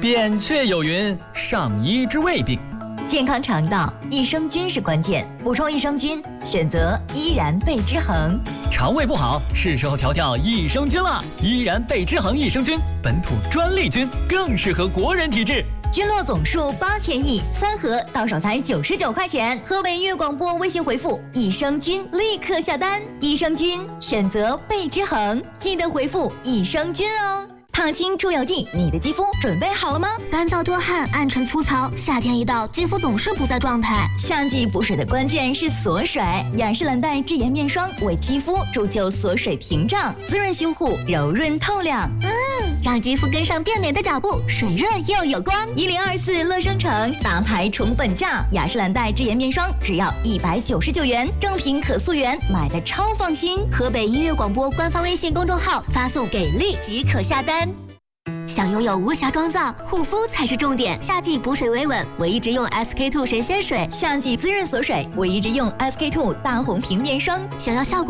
扁鹊有云：上医治未病。 健康肠道，益生菌是关键。补充益生菌，选择依然贝之恒。 肠胃不好，是时候调调益生菌了。依然贝之恒益生菌，本土专利菌，更适合国人体质。 菌落总数8000亿，3盒到手才99块钱。河北音乐广播微信回复“益生菌”立刻下单。益生菌选择贝之恒，记得回复“益生菌”哦。烫青出油剂，你的肌肤准备好了吗？ 干燥多汗、暗沉粗糙，夏天一到，肌肤总是不在状态。 夏季补水的关键是锁水，雅诗兰黛智颜面霜为肌肤铸就锁水屏障，滋润修护，柔润透亮。 让肌肤跟上变美的脚步，水润又有光。 1024乐生城大牌宠粉价，雅诗兰黛智颜面霜只要199元，正品可溯源，买的超放心。 河北音乐广播官方微信公众号发送给力即可下单。想拥有无瑕妆造，护肤才是重点。夏季补水维稳，我一直用 SK-2 神仙水； 夏季滋润锁水，我一直用 SK-2 大红瓶面霜。 想要效果